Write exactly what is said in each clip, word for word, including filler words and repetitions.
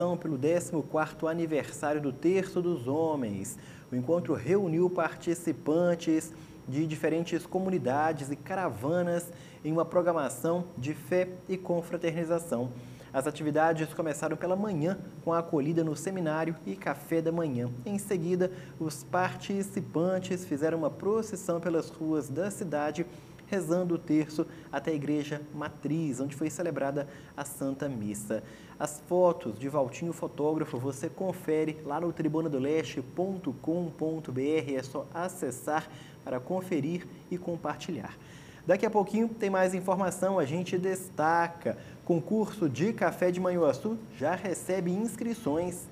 pelo décimo quarto aniversário do Terço dos Homens. O encontro reuniu participantes de diferentes comunidades e caravanas em uma programação de fé e confraternização. As atividades começaram pela manhã com a acolhida no seminário e café da manhã. Em seguida, os participantes fizeram uma procissão pelas ruas da cidade, rezando o terço até a igreja matriz, onde foi celebrada a Santa Missa. As fotos de Valtinho Fotógrafo você confere lá no tribuna do leste ponto com ponto br. É só acessar para conferir e compartilhar. Daqui a pouquinho tem mais informação, a gente destaca. Concurso de café de Manhuaçu já recebe inscrições.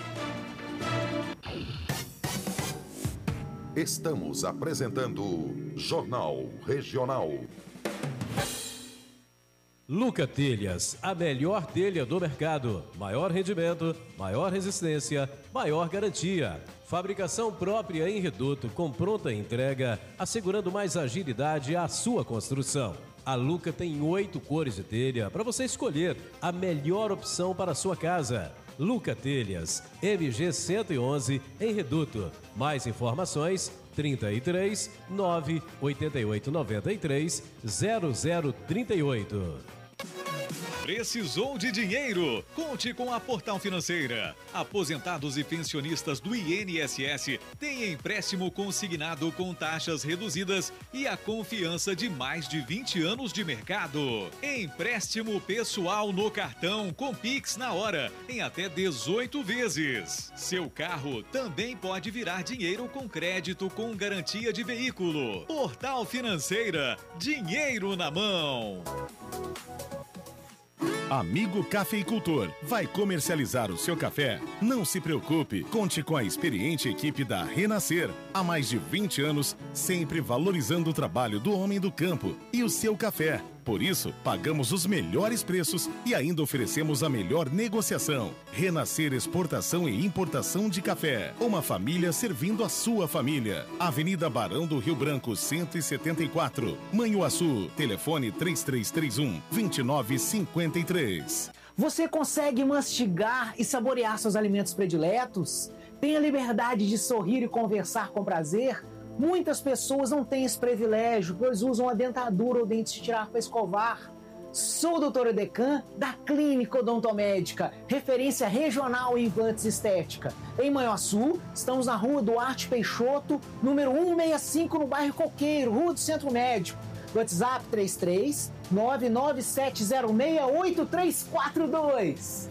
Estamos apresentando Jornal Regional. Luca Telhas, a melhor telha do mercado. Maior rendimento, maior resistência, maior garantia. Fabricação própria em reduto com pronta entrega, assegurando mais agilidade à sua construção. A Luca tem oito cores de telha para você escolher a melhor opção para a sua casa. Luca Telhas, M G cento e onze, em Reduto. Mais informações, trinta e três, nove, oitenta e oito, noventa e três, zero zero trinta e oito. Precisou de dinheiro? Conte com a Portal Financeira. Aposentados e pensionistas do I N S S têm empréstimo consignado com taxas reduzidas e a confiança de mais de vinte anos de mercado. Empréstimo pessoal no cartão com Pix na hora, em até dezoito vezes. Seu carro também pode virar dinheiro com crédito com garantia de veículo. Portal Financeira, dinheiro na mão. Amigo cafeicultor, vai comercializar o seu café? Não se preocupe, conte com a experiente equipe da Renascer. Há mais de vinte anos, sempre valorizando o trabalho do homem do campo e o seu café. Por isso, pagamos os melhores preços e ainda oferecemos a melhor negociação. Renascer Exportação e Importação de Café. Uma família servindo a sua família. Avenida Barão do Rio Branco, cento e setenta e quatro. Manhuaçu. Telefone três três três um, dois nove cinco três. Você consegue mastigar e saborear seus alimentos prediletos? Tem a liberdade de sorrir e conversar com prazer? Muitas pessoas não têm esse privilégio, pois usam a dentadura ou dentes de tirar para escovar. Sou o doutor Edecan, da Clínica Odontomédica, referência regional em implantes estética. Em Manhuaçu, estamos na rua Duarte Peixoto, número cento e sessenta e cinco, no bairro Coqueiro, Rua do Centro Médico. WhatsApp três três nove nove sete zero seis oito três quatro dois.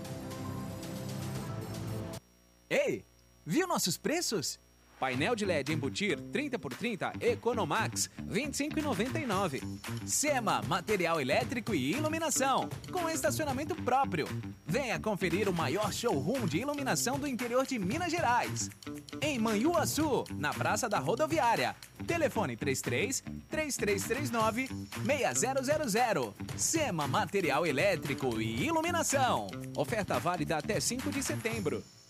Ei, viu nossos preços? Painel de L E D embutir trinta por trinta Economax vinte e cinco reais e noventa e nove centavos. SEMA, material elétrico e iluminação, com estacionamento próprio. Venha conferir o maior showroom de iluminação do interior de Minas Gerais. Em Manhuaçu, na Praça da Rodoviária. Telefone três três, três três três nove, seis zero zero zero. SEMA, material elétrico e iluminação. Oferta válida até cinco de setembro.